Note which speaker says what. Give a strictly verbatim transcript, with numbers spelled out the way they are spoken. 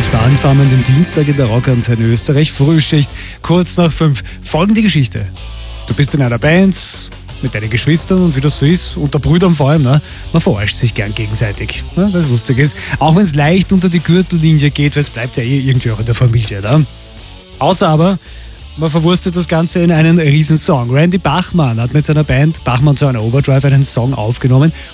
Speaker 1: entspannt fahren wir den Dienstag in der Rockantenne Österreich. Frühschicht, kurz nach fünf. Folgende Geschichte. Du bist in einer Band mit deinen Geschwistern und wie das so ist, unter Brüdern vor allem, ne? Man verarscht sich gern gegenseitig, ne? Weil es lustig ist. Auch wenn es leicht unter die Gürtellinie geht, weil es bleibt ja eh irgendwie auch in der Familie, ne? Außer aber, man verwurstet das Ganze in einen Riesensong. Randy Bachman hat mit seiner Band Bachman zu einer Overdrive einen Song aufgenommen